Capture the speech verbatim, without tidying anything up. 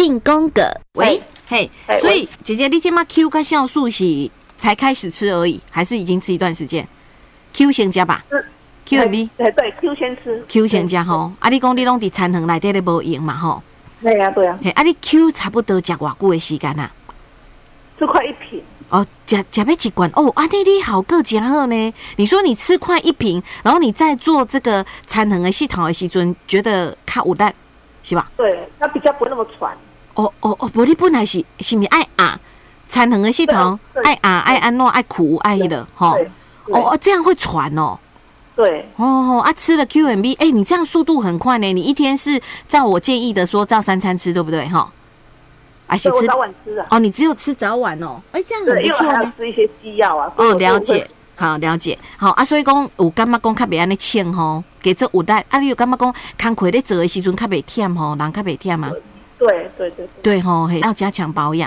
进宫格。 喂，嘿，所以姐姐，你今嘛 Q 跟酵素是才开始吃而已，还是已经吃一段时间 ？Q 先加吧。Q 和 B， 对对 ，Q 先吃 ，Q 先加吼。啊，你讲你拢伫餐盒内底咧无用嘛吼？ 对啊，对啊。 嘿，啊，你 Q 差不多食偌久的时间啊？ 吃快一瓶。 哦，食食要一罐哦，啊，那你好个真好呢。你说你吃快一瓶，然后你再做这个餐盒的系统的时阵，觉得较有力，是吧？ 对，它比较不会那么喘。 哦哦哦，无你本来是是毋是爱压餐盒的系统，爱压爱安怎爱苦爱迄个吼？哦哦，这样会喘哦。 对， 哦啊，吃了 Q M B， 哎、欸，你这样速度很快呢。你一天是照我建议的说，照三餐吃，对不对？哈， 还是吃早晚吃啊？ 哦，你只有吃早晚哦，哎、欸，这样很不错呢。 因为还要吃一些西药啊。 哦，了解，好了解，好啊。所以讲有感觉讲较袂安尼呛吼，加做有力。啊，你有感觉讲工课咧做的时阵较袂忝吼，人较袂忝啊。 对对对对吼，要加强保养。